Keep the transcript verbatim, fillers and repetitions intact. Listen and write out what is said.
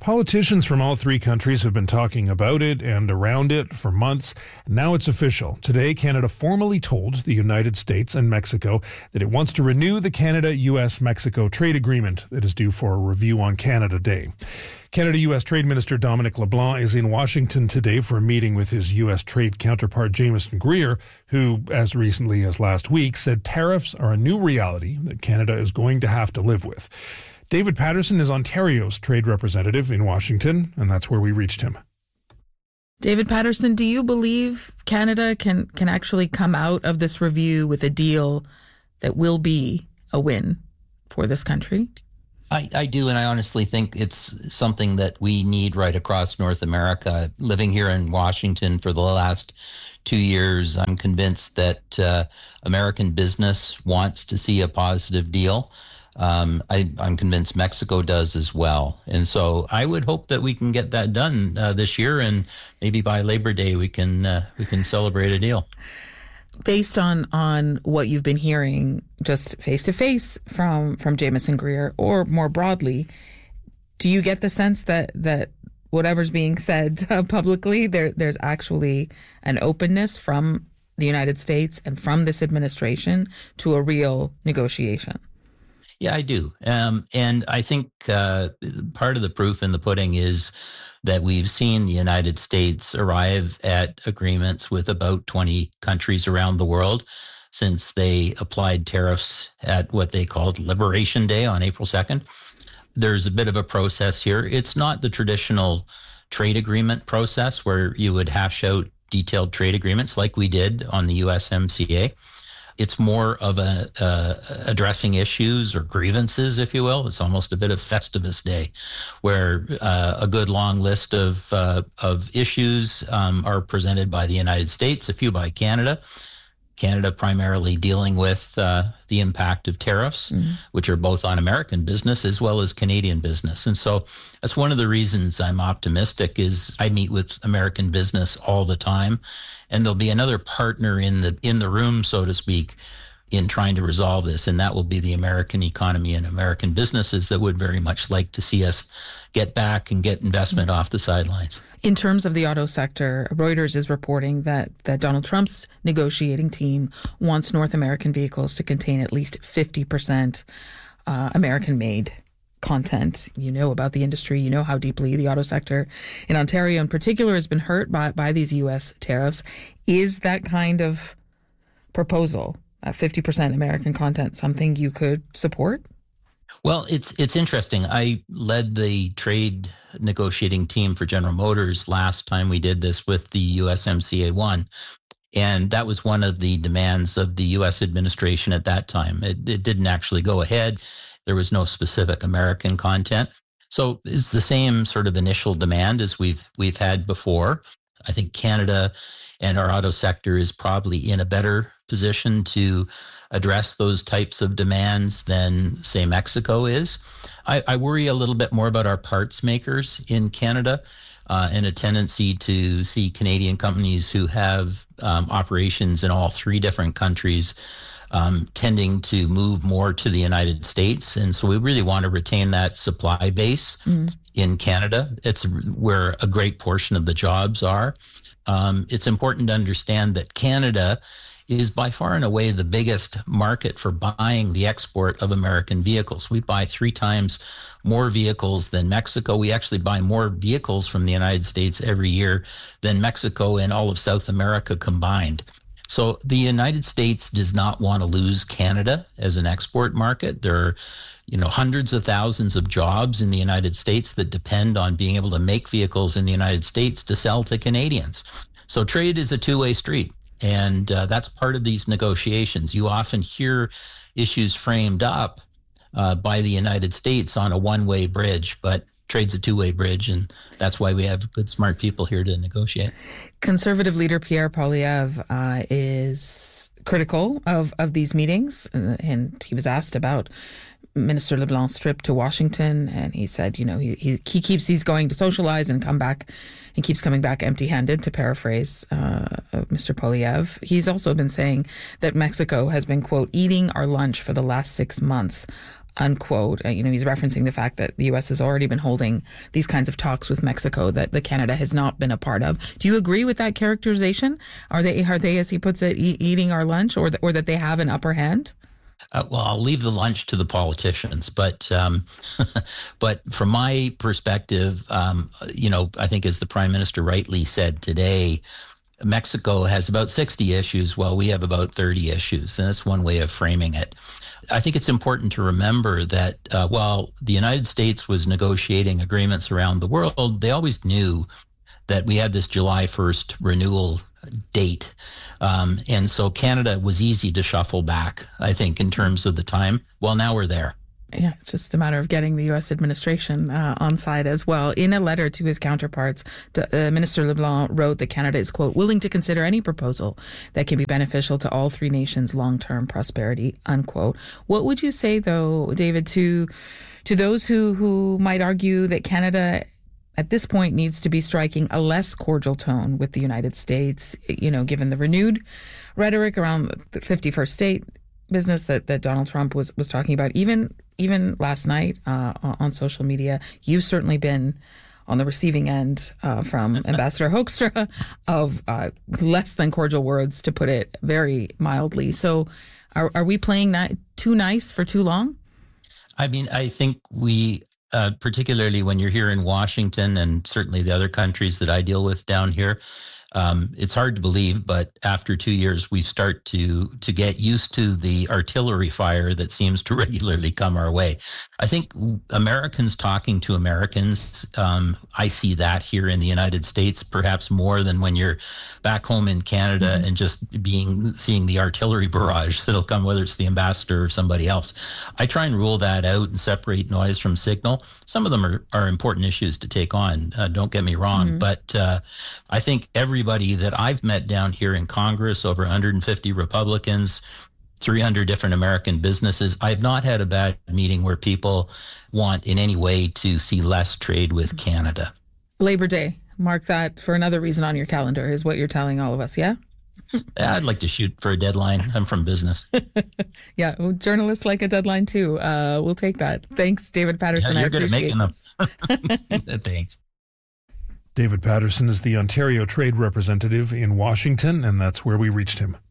Politicians from all three countries have been talking about it and around it for months. Now it's official. Today, Canada formally told the United States and Mexico that it wants to renew the Canada-U S Mexico trade agreement that is due for a review on Canada Day. Canada-U S Trade Minister Dominic LeBlanc is in Washington today for a meeting with his U S trade counterpart Jamieson Greer, who, as recently as last week, said tariffs are a new reality that Canada is going to have to live with. David Patterson is Ontario's trade representative in Washington, and that's where we reached him. David Patterson, do you believe Canada can, can actually come out of this review with a deal that will be a win for this country? I, I do, and I honestly think it's something that we need right across North America. Living here in Washington for the last two years, I'm convinced that uh, American business wants to see a positive deal. Um, I, I'm convinced Mexico does as well. And so I would hope that we can get that done uh, this year, and maybe by Labor Day we can uh, we can celebrate a deal. Based on, on what you've been hearing just face-to-face from, from Jamieson Greer, or more broadly, do you get the sense that, that whatever's being said uh, publicly, there there's actually an openness from the United States and from this administration to a real negotiation? Yeah, I do. Um, and I think uh, part of the proof in the pudding is that we've seen the United States arrive at agreements with about twenty countries around the world since they applied tariffs at what they called Liberation Day on April second. There's a bit of a process here. It's not the traditional trade agreement process where you would hash out detailed trade agreements like we did on the U S M C A. It's more of a uh, addressing issues or grievances, if you will. It's almost a bit of Festivus Day, where uh, a good long list of uh, of issues um, are presented by the United States, a few by Canada. Canada primarily dealing with uh, the impact of tariffs, mm-hmm. which are both on American business as well as Canadian business. And so that's one of the reasons I'm optimistic is I meet with American business all the time, and there'll be another partner in the in the room, so to speak, in trying to resolve this, and that will be the American economy and American businesses that would very much like to see us get back and get investment mm-hmm. off the sidelines. In terms of the auto sector, Reuters is reporting that, that Donald Trump's negotiating team wants North American vehicles to contain at least fifty percent uh, American-made content. You know about the industry. You know how deeply the auto sector in Ontario in particular has been hurt by, by these U S tariffs. Is that kind of proposal, uh, fifty percent American content, something you could support? Well, it's it's interesting. I led the trade negotiating team for General Motors last time we did this with the U S M C A one. And that was one of the demands of the U S administration at that time. It, it didn't actually go ahead. There was no specific American content. So it's the same sort of initial demand as we've we've had before. I think Canada and our auto sector is probably in a better position to address those types of demands than, say, Mexico is. I, I worry a little bit more about our parts makers in Canada uh, and a tendency to see Canadian companies who have um, operations in all three different countries um, tending to move more to the United States. And so we really want to retain that supply base mm. in Canada. It's where a great portion of the jobs are. Um, it's important to understand that Canada is by far and away the biggest market for buying the export of American vehicles. We buy three times more vehicles than Mexico. We actually buy more vehicles from the United States every year than Mexico and all of South America combined. So the United States does not want to lose Canada as an export market. There are, you know, hundreds of thousands of jobs in the United States that depend on being able to make vehicles in the United States to sell to Canadians. So trade is a two-way street. And uh, that's part of these negotiations. You often hear issues framed up uh, by the United States on a one-way bridge, but trade's a two-way bridge, and that's why we have good, smart people here to negotiate. Conservative leader Pierre Poilievre uh, is critical of, of these meetings, and he was asked about Minister LeBlanc's trip to Washington, and he said, you know, he, he he keeps he's going to socialize and come back, and keeps coming back empty-handed, to paraphrase uh, Mister Poilievre. He's also been saying that Mexico has been, quote, eating our lunch for the last six months. unquote. Uh, you know, he's referencing the fact that the U S has already been holding these kinds of talks with Mexico that the Canada has not been a part of. Do you agree with that characterization? Are they, are they, as he puts it, e- eating our lunch, or, th- or that they have an upper hand? Uh, well, I'll leave the lunch to the politicians, but um, but from my perspective, um, you know, I think as the Prime Minister rightly said today, Mexico has about sixty issues, while we have about thirty issues, and that's one way of framing it. I think it's important to remember that uh, while the United States was negotiating agreements around the world, they always knew that we had this July first renewal date. Um, and so Canada was easy to shuffle back, I think, in terms of the time. Well, now we're there. Yeah, it's just a matter of getting the U S administration uh, on side as well. In a letter to his counterparts, uh, Minister LeBlanc wrote that Canada is, quote, willing to consider any proposal that can be beneficial to all three nations' long-term prosperity, unquote. What would you say, though, David, to to those who, who might argue that Canada at this point needs to be striking a less cordial tone with the United States, you know, given the renewed rhetoric around the fifty-first state business that, that Donald Trump was, was talking about, even even last night uh, on social media? You've certainly been on the receiving end uh, from Ambassador Hoekstra of uh, less than cordial words, to put it very mildly. So are, are we playing ni- too nice for too long? I mean, I think we, uh, particularly when you're here in Washington and certainly the other countries that I deal with down here, Um, it's hard to believe, but after two years, we start to to get used to the artillery fire that seems to regularly come our way. I think Americans talking to Americans, um, I see that here in the United States, perhaps more than when you're back home in Canada mm-hmm. and just being seeing the artillery barrage that'll come, whether it's the ambassador or somebody else. I try and rule that out and separate noise from signal. Some of them are, are important issues to take on, uh, don't get me wrong, mm-hmm. but uh, I think everybody that I've met down here in Congress, over one hundred fifty Republicans, three hundred different American businesses, I've not had a bad meeting where people want in any way to see less trade with Canada. Labor Day, mark that for another reason on your calendar, is what you're telling all of us, yeah? I'd like to shoot for a deadline. I'm from business. Yeah, well, journalists like a deadline too. Uh, we'll take that. Thanks, David Paterson. Yeah, you're I good at making them. Thanks. David Paterson is the Ontario Trade Representative in Washington, and that's where we reached him.